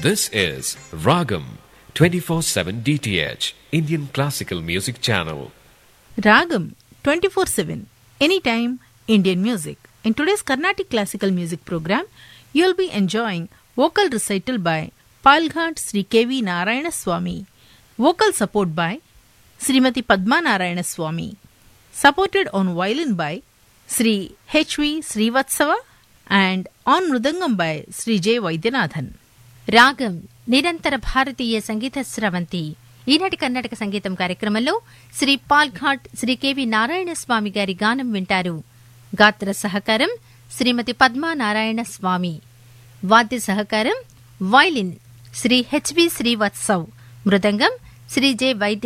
This is Ragam 24/7 DTH Indian Classical Music Channel. Ragam 24/7 Anytime Indian Music. In today's Carnatic Classical Music program, you'll be enjoying vocal recital by Palghat Sri K.V. Narayana Swami, vocal support by Srimati Padma Narayana Swami, supported on violin by Sri H.V. Srivatsava and on mridangam by Sri J. Vaidyanathan. రాగం నిరంతర భారతీయ సంగీత స్రవంతి. ఈనాటి కర్ణాటక సంగీతం కార్యక్రమంలో Shri Palghat Shri KV Narayana స్వామి గారి గానం వింటారు. గాత్ర సహకారం శ్రీమతి పద్మా నారాయణ స్వామి. వాద్య సహకారం వైలిన్ శ్రీ హెచ్వి శ్రీవత్సవ్, మృదంగం శ్రీ జె వైద్య